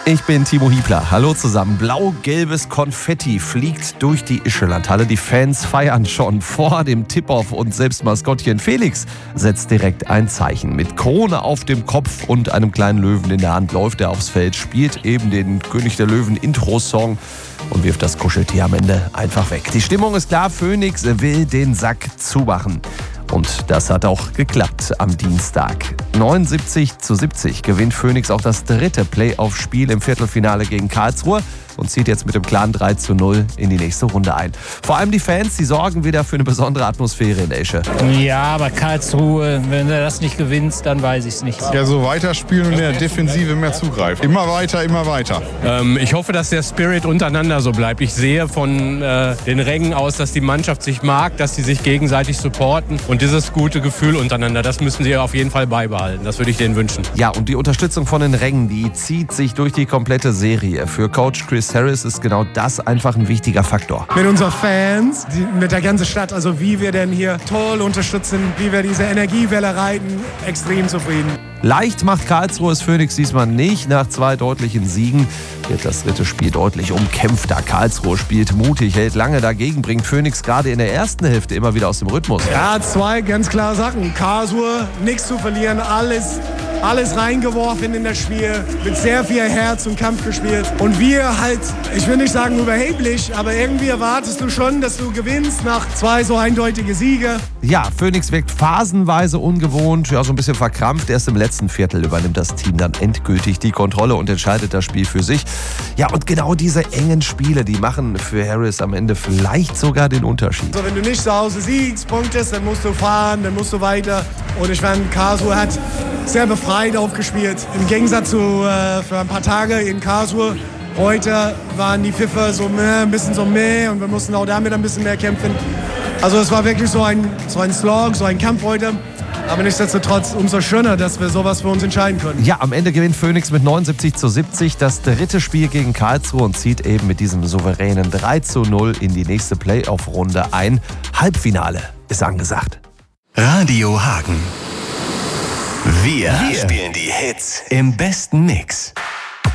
Ich bin Timo Hiebler. Hallo zusammen. Blau-gelbes Konfetti fliegt durch die Ischelandhalle. Die Fans feiern schon vor dem Tip-Off und selbst Maskottchen Felix setzt direkt ein Zeichen. Mit Krone auf dem Kopf und einem kleinen Löwen in der Hand läuft er aufs Feld, spielt eben den König der Löwen Intro-Song und wirft das Kuscheltier am Ende einfach weg. Die Stimmung ist klar, Phoenix will den Sack zumachen. Und das hat auch geklappt am Dienstag. 79-70 gewinnt Phoenix auch das dritte Playoff-Spiel im Viertelfinale gegen Karlsruhe und zieht jetzt mit dem klaren 3:0 in die nächste Runde ein. Vor allem die Fans, die sorgen wieder für eine besondere Atmosphäre in Esche. Ja, aber Karlsruhe, wenn er das nicht gewinnt, dann weiß ich es nicht. Ja, so weiterspielen und in der Defensive mehr zugreifen. Immer weiter, immer weiter. Ich hoffe, dass der Spirit untereinander so bleibt. Ich sehe von den Rängen aus, dass die Mannschaft sich mag, dass sie sich gegenseitig supporten. Und dieses gute Gefühl untereinander, das müssen sie auf jeden Fall beibehalten. Das würde ich denen wünschen. Ja, und die Unterstützung von den Rängen, die zieht sich durch die komplette Serie. Für Coach Chris Harris ist genau das einfach ein wichtiger Faktor. Mit unseren Fans, mit der ganzen Stadt, also wie wir denn hier toll unterstützen, wie wir diese Energiewelle reiten, extrem zufrieden. Leicht macht Karlsruhe es Phoenix diesmal nicht. Nach 2 deutlichen Siegen wird das dritte Spiel deutlich umkämpfter. Karlsruhe spielt mutig, hält lange dagegen, bringt Phoenix gerade in der ersten Hälfte immer wieder aus dem Rhythmus. Ja, 2 ganz klare Sachen. Karlsruhe, nichts zu verlieren, alles reingeworfen in das Spiel, mit sehr viel Herz und Kampf gespielt. Und wir halt, ich will nicht sagen überheblich, aber irgendwie erwartest du schon, dass du gewinnst nach 2 so eindeutige Siege. Ja, Phoenix wirkt phasenweise ungewohnt, ja, so ein bisschen verkrampft. Erst im letzten Viertel übernimmt das Team dann endgültig die Kontrolle und entscheidet das Spiel für sich. Ja, und genau diese engen Spiele, die machen für Harris am Ende vielleicht sogar den Unterschied. Also wenn du nicht zu Hause siegst, punktest, dann musst du fahren, dann musst du weiter. Und ich meine, Karlsruhe hat sehr befreit aufgespielt. Im Gegensatz zu für ein paar Tage in Karlsruhe. Heute waren die Pfiffe so ein bisschen so mehr und wir mussten auch damit ein bisschen mehr kämpfen. Also es war wirklich so ein Slog, so ein Kampf heute. Aber nichtsdestotrotz umso schöner, dass wir sowas für uns entscheiden können. Ja, am Ende gewinnt Phoenix mit 79-70 das dritte Spiel gegen Karlsruhe und zieht eben mit diesem souveränen 3:0 in die nächste Playoff-Runde ein. Halbfinale ist angesagt. Radio Hagen. Wir spielen die Hits im besten Mix.